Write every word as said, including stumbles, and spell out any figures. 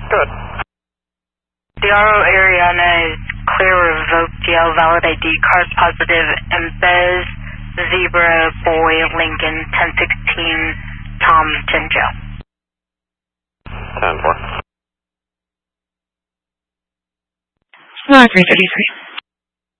Good. The R O Ariana is clear, revoked, yell, valid I D, card positive, Embez, Zebra, Boy, Lincoln, ten sixteen, Tom, ten Joe. ten four. Uh, three thirty-three.